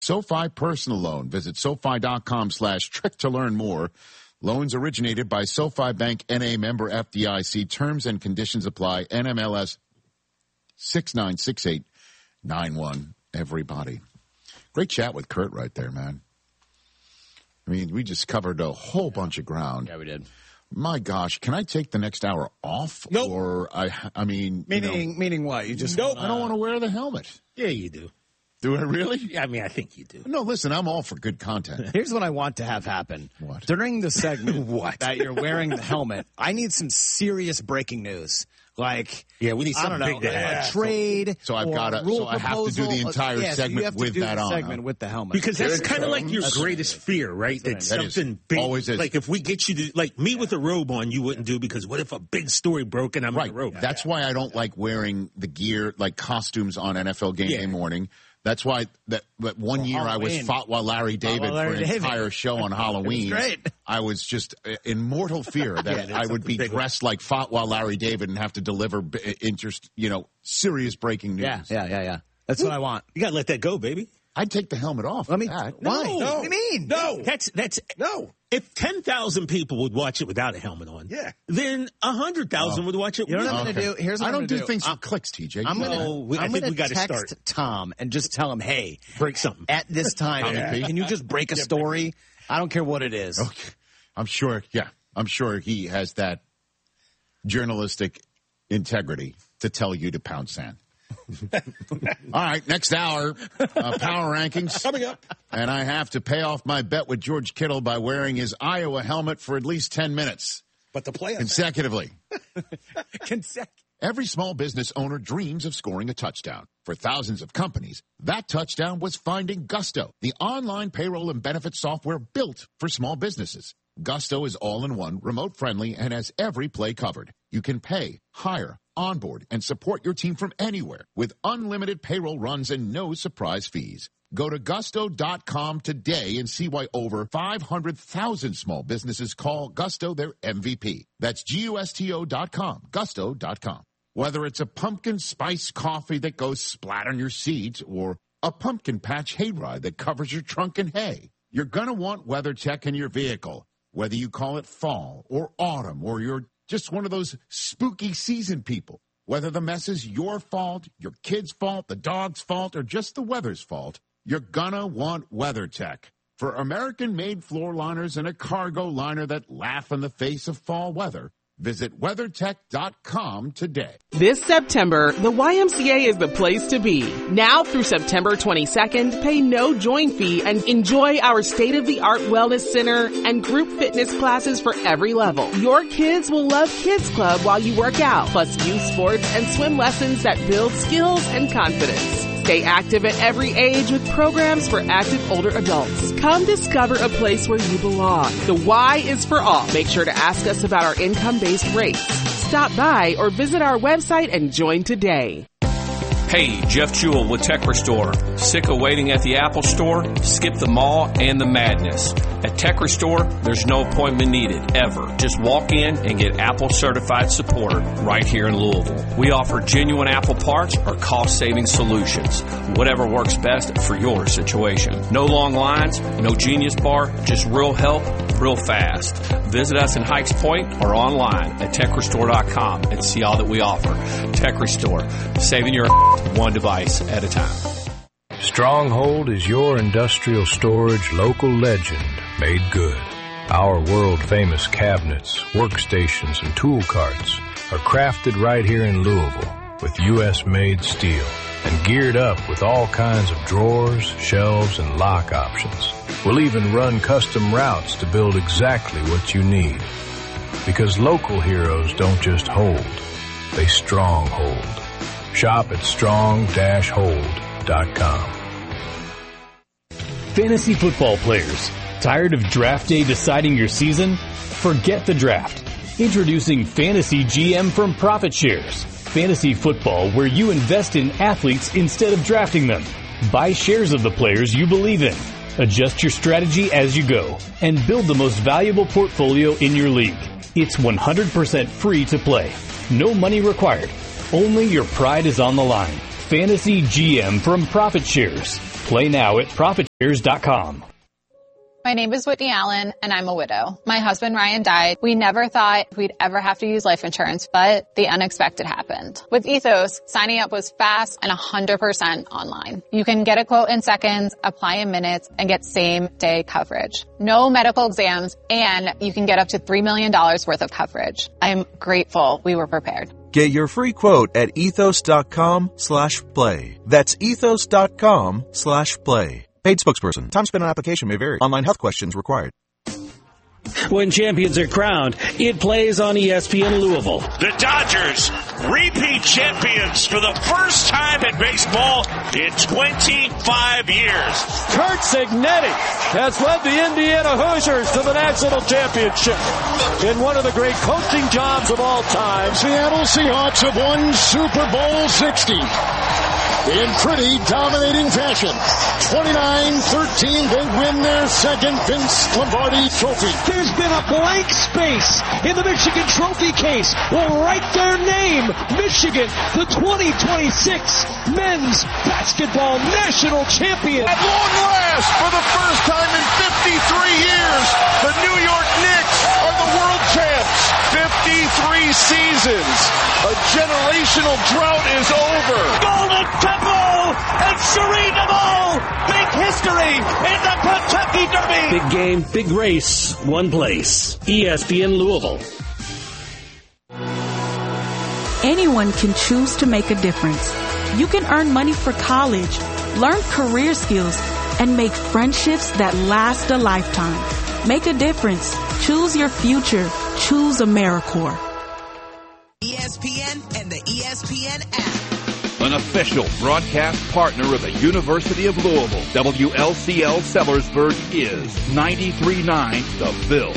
SoFi Personal Loan. Visit SoFi.com/trick to learn more. Loans originated by SoFi Bank, N.A. member FDIC. Terms and conditions apply. NMLS 696891. Everybody. Great chat with Kurt right there, man. I mean, we just covered a whole bunch of ground. Yeah, we did. My gosh, can I take the next hour off? Nope. Or I mean, meaning what? You just I don't want to wear the helmet. Yeah, you do. Do I really? Yeah, I mean, I think you do. No, listen, I'm all for good content. Here's what I want to have happen. What? During the segment that you're wearing the helmet, I need some serious breaking news. Like, yeah, we need something big to have. A trade. So I've got to. So I have to do the entire segment with that on. Segment with the helmet, because that's kind of like your greatest fear, right? That something big. Always is. Like if we get you to, like me with a robe on, you wouldn't do, because what if a big story broke and I'm in a robe? That's why I don't like wearing the gear, like costumes on NFL game day morning. That's why that one year Halloween. I was fought while Larry David for an entire show on Halloween. Great. I was just in mortal fear that I would be dressed like fought while Larry David and have to deliver serious breaking news. Yeah. That's what I want. You got to let that go, baby. I'd take the helmet off. Why? No. What do you mean? No. That's no. If 10,000 people would watch it without a helmet on, then 100,000 would watch it. You know what I'm going to do? Here's what I don't do do. things for clicks, TJ. I'm going to text start Tom and just tell him, hey, break something at this time. Can you just break a story? I don't care what it is. Okay. I'm sure he has that journalistic integrity to tell you to pound sand. All right, next hour, power rankings coming up, and I have to pay off my bet with George Kittle by wearing his Iowa helmet for at least 10 minutes, but the playoffs consecutively. Every small business owner dreams of scoring a touchdown. For thousands of companies, that touchdown was finding Gusto, the online payroll and benefits software built for small businesses. Gusto is all-in-one, remote-friendly, and has every play covered. You can pay, hire, onboard, and support your team from anywhere with unlimited payroll runs and no surprise fees. Go to Gusto.com today and see why over 500,000 small businesses call Gusto their MVP. That's Gusto.com, Gusto.com. Whether it's a pumpkin spice coffee that goes splat on your seat or a pumpkin patch hayride that covers your trunk in hay, you're going to want WeatherTech in your vehicle. Whether you call it fall or autumn or you're just one of those spooky season people, whether the mess is your fault, your kid's fault, the dog's fault, or just the weather's fault, you're gonna want WeatherTech. For American-made floor liners and a cargo liner that laugh in the face of fall weather, visit WeatherTech.com today. This September, the YMCA is the place to be. Now through September 22nd, pay no join fee and enjoy our state-of-the-art wellness center and group fitness classes for every level. Your kids will love Kids Club while you work out, plus youth sports and swim lessons that build skills and confidence. Stay active at every age with programs for active older adults. Come discover a place where you belong. The Y is for all. Make sure to ask us about our income-based rates. Stop by or visit our website and join today. Hey, Jeff Jewell with Tech Restore. Sick of waiting at the Apple Store? Skip the mall and the madness. At Tech Restore, there's no appointment needed, ever. Just walk in and get Apple certified support right here in Louisville. We offer genuine Apple parts or cost-saving solutions. Whatever works best for your situation. No long lines, no Genius Bar, just real help, real fast. Visit us in Hikes Point or online at TechRestore.com and see all that we offer. Tech Restore, saving your one device at a time. Stronghold is your industrial storage local legend made good. Our world-famous cabinets, workstations, and tool carts are crafted right here in Louisville with U.S.-made steel and geared up with all kinds of drawers, shelves, and lock options. We'll even run custom routes to build exactly what you need. Because local heroes don't just hold, they stronghold. Shop at strong-hold.com. Fantasy football players, tired of draft day deciding your season? Forget the draft. Introducing Fantasy GM from Profit Shares. Fantasy football where you invest in athletes instead of drafting them. Buy shares of the players you believe in. Adjust your strategy as you go and build the most valuable portfolio in your league. It's 100% free to play. No money required. Only your pride is on the line. Fantasy GM from Profit Shares. Play now at ProfitShares.com. My name is Whitney Allen, and I'm a widow. My husband, Ryan, died. We never thought we'd ever have to use life insurance, but the unexpected happened. With Ethos, signing up was fast and 100% online. You can get a quote in seconds, apply in minutes, and get same-day coverage. No medical exams, and you can get up to $3 million worth of coverage. I'm grateful we were prepared. Get your free quote at ethos.com/play. That's ethos.com/play. Paid spokesperson. Time spent on application may vary. Online health questions required. When champions are crowned, it plays on ESPN Louisville. The Dodgers, repeat champions for the first time in baseball in 25 years. Curt Cignetti has led the Indiana Hoosiers to the national championship in one of the great coaching jobs of all time. Seattle Seahawks have won Super Bowl 60. In pretty dominating fashion. 29-13, they win their second Vince Lombardi trophy. There's been a blank space in the Michigan trophy case. We'll write their name, Michigan, the 2026 men's basketball national champion. At long last, for the first time in 53 years, the New York Knicks are the world champs. 53 seasons. A generational drought is over. Golden Temple and Serena Bowl. Big history in the Kentucky Derby. Big game, big race, one place. ESPN Louisville. Anyone can choose to make a difference. You can earn money for college, learn career skills, and make friendships that last a lifetime. Make a difference. Choose your future. Choose AmeriCorps. ESPN and the ESPN app. An official broadcast partner of the University of Louisville, WLCL Sellersburg is 93.9 The Ville.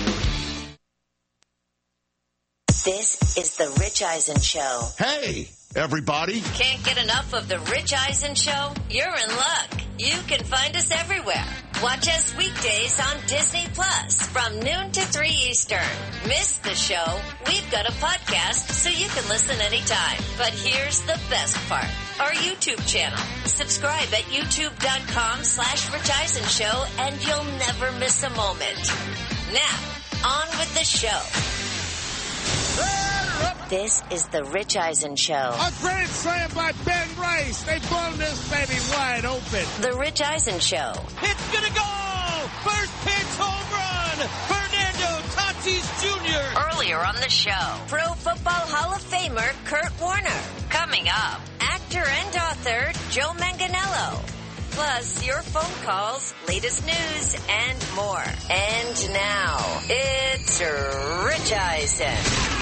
This is the Rich Eisen Show. Hey, everybody. Can't get enough of the Rich Eisen Show? You're in luck. You can find us everywhere. Watch us weekdays on Disney Plus from noon to 3 Eastern. Miss the show? We've got a podcast so you can listen anytime. But here's the best part. Our YouTube channel. Subscribe at youtube.com/Rich Eisen Show and you'll never miss a moment. Now, on with the show. This is the Rich Eisen Show. A grand slam by Ben Rice. They've blown this baby wide open. The Rich Eisen Show. It's going to go! First pitch home run! Fernando Tatis Jr. Earlier on the show, Pro Football Hall of Famer Kurt Warner. Coming up, actor and author Joe Manganiello. Plus, your phone calls, latest news, and more. And now, it's Rich Eisen.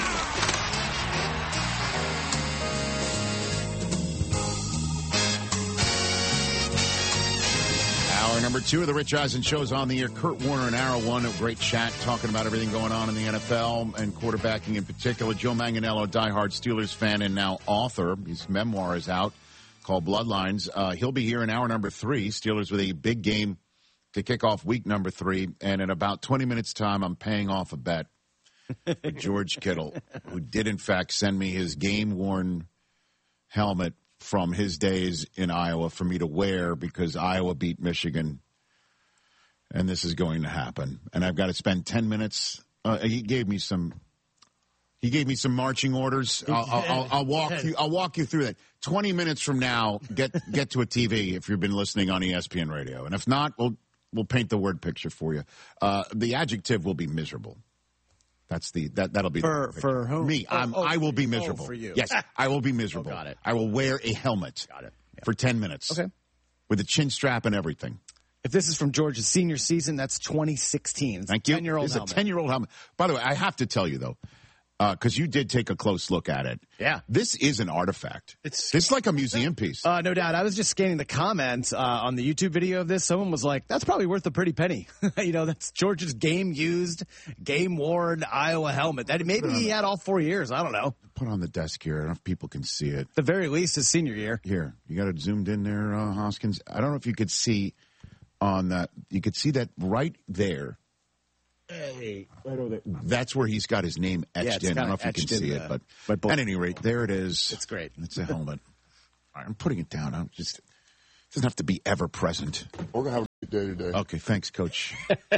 Hour number 2 of the Rich Eisen Show is on the air. Kurt Warner and Hour 1, a great chat talking about everything going on in the NFL and quarterbacking in particular. Joe Manganiello, diehard Steelers fan and now author. His memoir is out called Bloodlines. He'll be here in hour number 3. Steelers with a big game to kick off week number 3. And in about 20 minutes' time, I'm paying off a bet with George Kittle, who did, in fact, send me his game-worn helmet from his days in Iowa for me to wear because Iowa beat Michigan, and this is going to happen. And I've got to spend 10 minutes. He gave me some marching orders. I'll walk you through that. 20 minutes from now, get to a TV if you've been listening on ESPN Radio, and if not, we'll paint the word picture for you. The adjective will be miserable. That'll be for whom? Me. I will be miserable. For you. Yes, I will be miserable. Got it. I will wear a helmet. Got it. Yeah. For 10 minutes. Okay. With a chin strap and everything. If this is from George's senior season, that's 2016. It's Thank you. 10-year-old helmet. It's a 10-year-old helmet. By the way, I have to tell you though, because you did take a close look at it. Yeah. This is an artifact. It's like a museum piece. No doubt. I was just scanning the comments on the YouTube video of this. Someone was like, that's probably worth a pretty penny. That's George's game-used, game-worn Iowa helmet. That maybe he had all 4 years. I don't know. Put on the desk here. I don't know if people can see it. At the very least, his senior year. Here. You got it zoomed in there, Hoskins. I don't know if you could see on that. You could see that right there. Hey, that's where he's got his name etched in. I don't know if you can see it, but at any rate, there it is. It's great. It's a helmet. All right, I'm putting it down. Doesn't have to be ever present. We're going to have a good day today. Okay, thanks, Coach.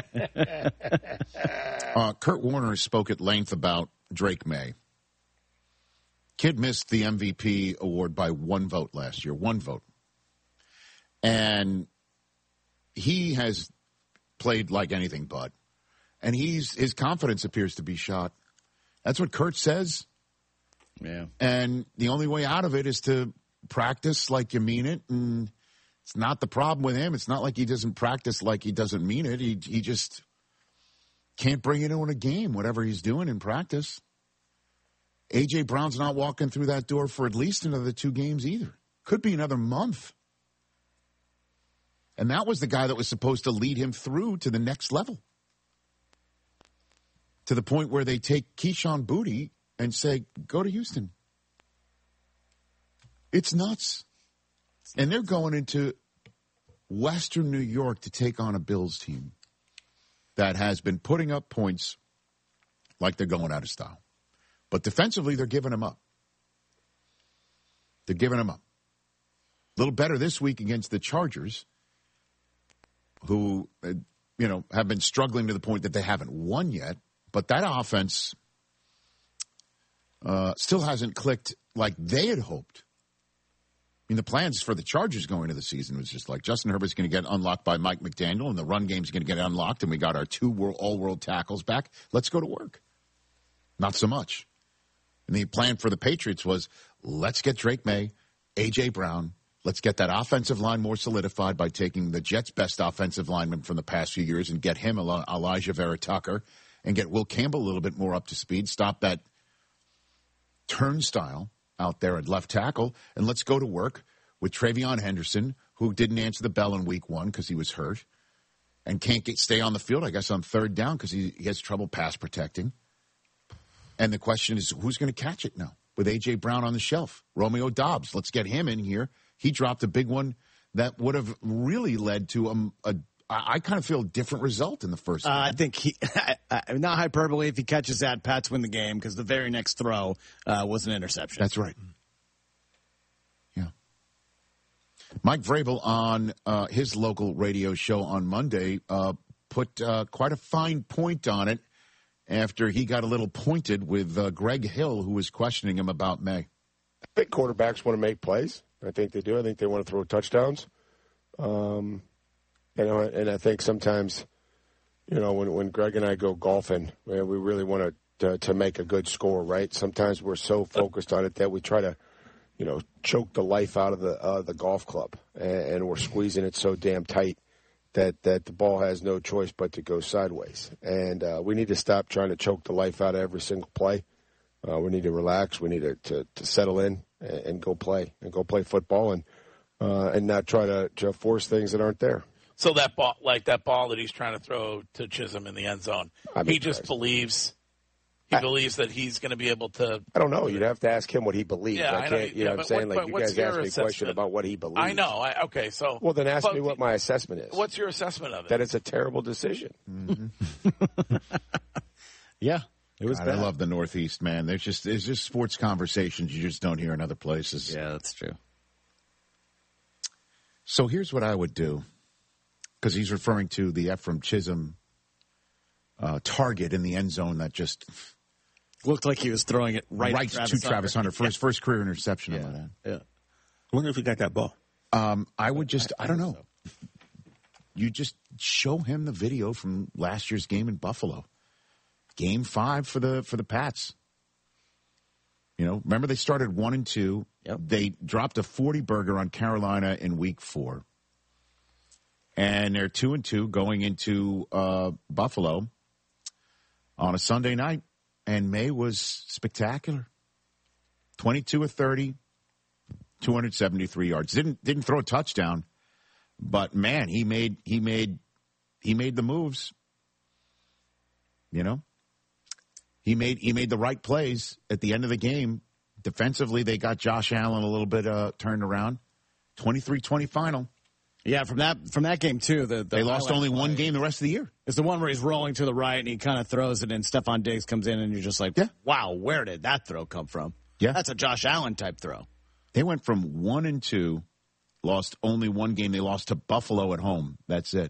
Kurt Warner spoke at length about Drake May. Kid missed the MVP award by 1 vote last year. 1 vote. And he has played like anything but. And his confidence appears to be shot. That's what Kurt says. Yeah. And the only way out of it is to practice like you mean it. And it's not the problem with him. It's not like he doesn't practice like he doesn't mean it. He just can't bring it in a game, whatever he's doing in practice. A.J. Brown's not walking through that door for at least another 2 games either. Could be another month. And that was the guy that was supposed to lead him through to the next level. To the point where they take Keyshawn Boutte and say, go to Houston. It's nuts. And they're going into Western New York to take on a Bills team that has been putting up points like they're going out of style. But defensively, they're giving them up. They're giving them up. A little better this week against the Chargers, who, have been struggling to the point that they haven't won yet. But that offense still hasn't clicked like they had hoped. I mean, the plans for the Chargers going into the season was just like Justin Herbert's going to get unlocked by Mike McDaniel, and the run game's going to get unlocked, and we got our 2 all-world tackles back. Let's go to work. Not so much. And the plan for the Patriots was, let's get Drake May, A.J. Brown. Let's get that offensive line more solidified by taking the Jets' best offensive lineman from the past few years and get him, Elijah Vera-Tucker, and get Will Campbell a little bit more up to speed. Stop that turnstile out there at left tackle, and let's go to work with Travion Henderson, who didn't answer the bell in week 1 because he was hurt and can't stay on the field, I guess, on 3rd down because he has trouble pass protecting. And the question is, who's going to catch it now with A.J. Brown on the shelf? Romeo Doubs, let's get him in here. He dropped a big one that would have really led to I kind of feel a different result in the first game. I think not hyperbole, if he catches that, Pats win the game because the very next throw was an interception. That's right. Yeah. Mike Vrabel on his local radio show on Monday put quite a fine point on it after he got a little pointed with Greg Hill, who was questioning him about May. I think quarterbacks want to make plays. I think they do. I think they want to throw touchdowns. And I think sometimes, when Greg and I go golfing, we really want to make a good score, right? Sometimes we're so focused on it that we try to, choke the life out of the golf club, and we're squeezing it so damn tight that the ball has no choice but to go sideways. And we need to stop trying to choke the life out of every single play. We need to relax. We need to settle in and go play football and not try to force things that aren't there. So that ball that he's trying to throw to Chisholm in the end zone, he just believes. He believes that he's going to be able to. I don't know. You'd have to ask him what he believes. Yeah, I can't. You know what I'm saying? Like you guys asked me a question about what he believes. I know. Okay, so. Well, then ask me what my assessment is. What's your assessment of it? That it's a terrible decision. Mm-hmm. Yeah, it was. God, I love the Northeast, man. There's just sports conversations you just don't hear in other places. Yeah, that's true. So here's what I would do, because he's referring to the Ephraim Chisholm target in the end zone that just looked like he was throwing it right to Travis Hunter for his first career interception. Yeah. Yeah. I wonder if he got that ball. I would just, I don't know. So. You just show him the video from last year's game in Buffalo. Game 5 for the Pats. Remember they started 1-2. Yep. They dropped a 40-burger on Carolina in week 4. And they're 2-2 going into Buffalo on a Sunday night. And May was spectacular. 22 of 30, 273 yards. Didn't throw a touchdown, but man, he made the moves. He made the right plays at the end of the game. Defensively, they got Josh Allen a little bit turned around. 23-20 final. Yeah, from that game too. They lost only one game the rest of the year. It's the one where he's rolling to the right and he kind of throws it, and Stephon Diggs comes in, and you're just like, wow, where did that throw come from? Yeah, that's a Josh Allen type throw. They went from 1-2 lost only one game. They lost to Buffalo at home. That's it.